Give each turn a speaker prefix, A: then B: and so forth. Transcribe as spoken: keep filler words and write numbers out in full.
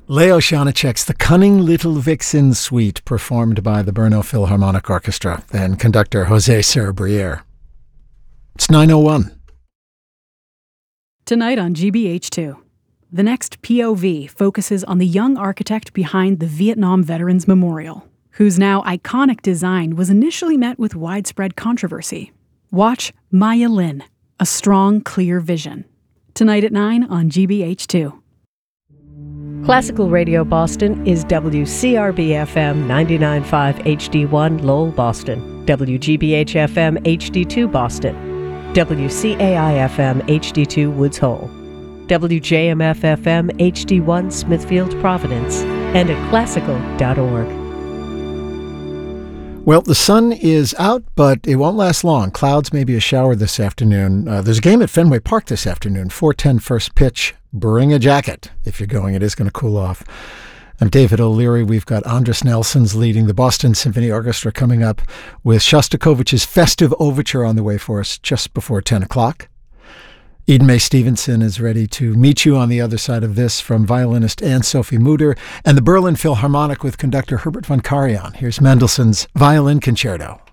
A: Leo Janáček's The Cunning Little Vixen Suite, performed by the Brno Philharmonic Orchestra and conductor José Serrabrier. It's nine oh one.
B: Tonight on G B H two, the next P O V focuses on the young architect behind the Vietnam Veterans Memorial, whose now iconic design was initially met with widespread controversy. Watch Maya Lin, A Strong, Clear Vision. Tonight at nine on G B H two.
C: Classical Radio Boston is W C R B F M ninety-nine point five H D one Lowell, Boston, W G B H F M H D two Boston, W C A I F M H D two Woods Hole, W J M F F M H D one Smithfield, Providence, and at classical dot org.
A: Well, the sun is out, but it won't last long. Clouds, maybe a shower this afternoon. Uh, there's a game at Fenway Park this afternoon, four ten first pitch. Bring a jacket if you're going. It is going to cool off. I'm David O'Leary. We've got Andras Nelsons leading the Boston Symphony Orchestra coming up with Shostakovich's Festive Overture on the way for us just before ten o'clock. Eden Mae Stevenson is ready to meet you on the other side of this from violinist Anne-Sophie Mutter and the Berlin Philharmonic with conductor Herbert von Karajan. Here's Mendelssohn's Violin Concerto.